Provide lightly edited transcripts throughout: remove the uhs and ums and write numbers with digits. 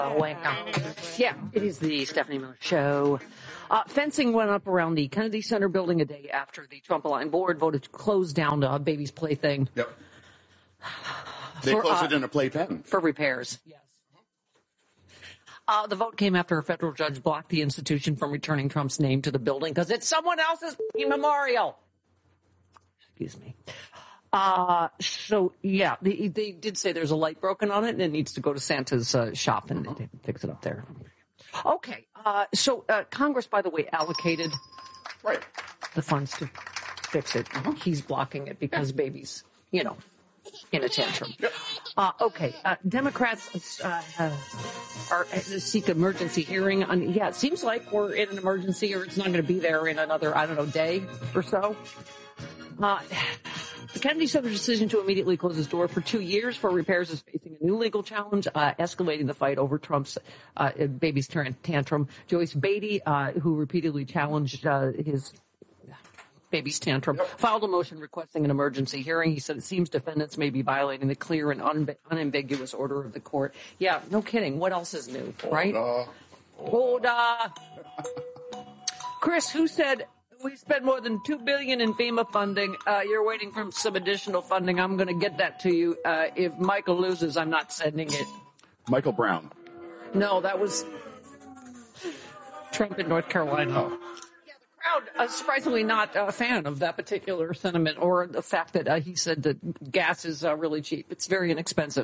Yeah, it is the Stephanie Miller Show. Fencing went up around the Kennedy Center building a day after the Trump-aligned board voted to close down the baby's plaything. Yep. They closed it in a playpen. For repairs, yes. The vote came after a federal judge blocked the institution from returning Trump's name to the building because it's someone else's memorial. Excuse me. So, yeah, they did say there's a light broken on it and it needs to go to Santa's shop and they fix it up there. Okay. So Congress, by the way, allocated the funds to fix it. He's blocking it because baby's, in a tantrum. Okay. Democrats are seek emergency hearing. It seems like we're in an emergency or it's not going to be there in another, day or so. The Kennedy Center's decision to immediately close its door for 2 years for repairs is facing a new legal challenge, escalating the fight over Trump's baby's tantrum. Joyce Beatty, who repeatedly challenged his baby's tantrum, filed a motion requesting an emergency hearing. He said it seems defendants may be violating the clear and unambiguous order of the court. Yeah, no kidding. What else is new, right? Chris, who said we spent more than $2 billion in FEMA funding? You're waiting for some additional funding. I'm going to get that to you. If Michael loses, I'm not sending it. Michael Brown. No, that was Trump in North Carolina. Oh. Crowd surprisingly not a fan of that particular sentiment or the fact that he said that gas is really cheap. It's very inexpensive.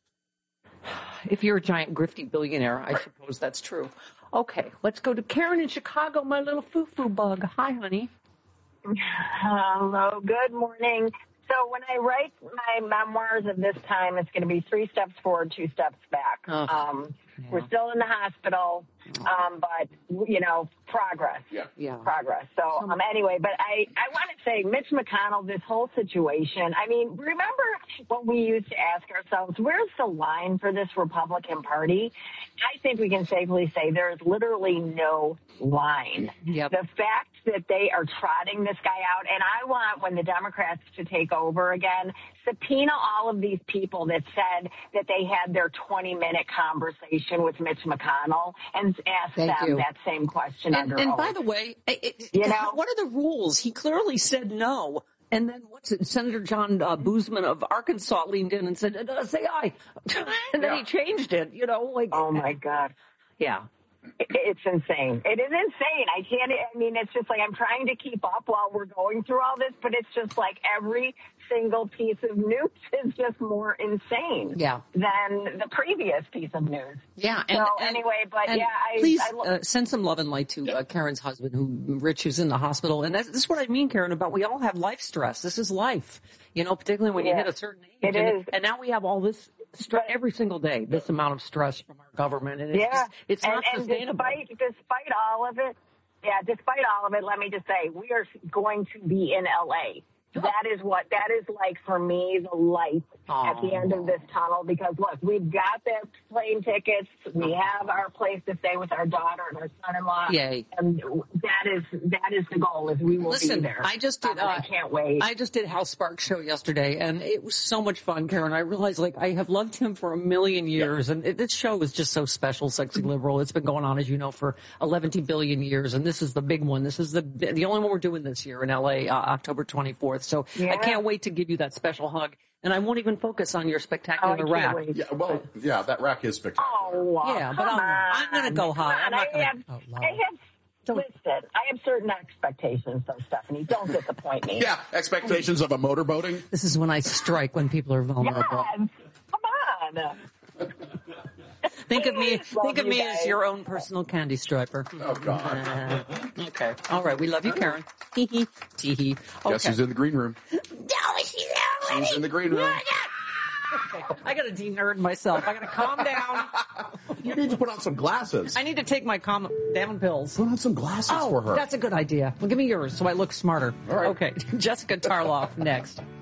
If you're a giant grifty billionaire, I suppose that's true. Okay, let's go to Karen in Chicago, my little foo-foo bug. Hi, honey. Hello, good morning. So when I write my memoirs of this time, it's going to be 3 steps forward, 2 steps back. We're still in the hospital, but, progress. Yeah. Progress. So anyway, but I want to say Mitch McConnell, this whole situation, remember what we used to ask ourselves, where's the line for this Republican Party? I think we can safely say there is literally no line. Yep. The fact that they are trotting this guy out, and I want, when the Democrats to take over again, subpoena all of these people that said that they had their 20-minute conversation with Mitch McConnell and ask them that same question under oath. And by the way, what are the rules? He clearly said no. And then Senator John Boozman of Arkansas leaned in and said, say aye. And then he changed it, Oh, my God. Yeah. It's insane. It is insane. It's just like I'm trying to keep up while we're going through all this, but it's just like every single piece of news is just more insane than the previous piece of news. Yeah. Please send some love and light to Karen's husband, Rich, who's in the hospital. And this is what I mean, Karen, about we all have life stress. This is life, particularly when you hit a certain age. It is. And now we have all this stress every single day, this amount of stress from our government. And it's not sustainable. Despite all of it, let me just say, we are going to be in L.A. That is like for me the light at the end of this tunnel, because look, we've got the plane tickets, we have our place to stay with our daughter and our son-in-law. Yay. And that is the goal, is we will be there. I can't wait. I just did House Sparks show yesterday and it was so much fun, Karen. I realized I have loved him for a million years and this show is just so special, Sexy Liberal. It's been going on, as you know, for 11 billion years, and this is the big one. This is the only one we're doing this year in LA, October 24th. So I can't wait to give you that special hug. And I won't even focus on your spectacular rack. That rack is spectacular. Oh, but I'm going to go high. Listen, I have certain expectations, though, Stephanie. Don't disappoint me. Yeah, expectations of a motorboating. This is when I strike when people are vulnerable. Yes, come on. Think of me as your own personal candy striper. Oh, God. Okay. All right. We love you, Karen. Tee-hee. Tee-hee. Okay. Guess who's in the green room? No, she's not. She's in the green room. Okay. I got to de-nerd myself. I got to calm down. You need to put on some glasses. I need to take my calm down pills. Put on some glasses for her. That's a good idea. Well, give me yours so I look smarter. All right. Okay. Jessica Tarloff next.